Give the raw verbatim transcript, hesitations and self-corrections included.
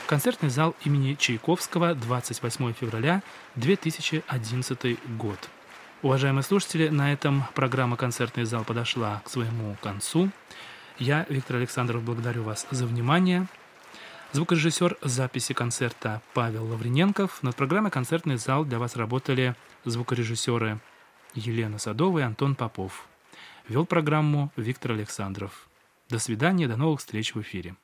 Концертный зал имени Чайковского, двадцать восьмое февраля две тысячи одиннадцатый год. Уважаемые слушатели, на этом программа «Концертный зал» подошла к своему концу. Я, Виктор Александров, благодарю вас за внимание. Звукорежиссер записи концерта Павел Лавриненков. Над программой «Концертный зал» для вас работали звукорежиссеры Елена Садова и Антон Попов. Вел программу Виктор Александров. До свидания, до новых встреч в эфире.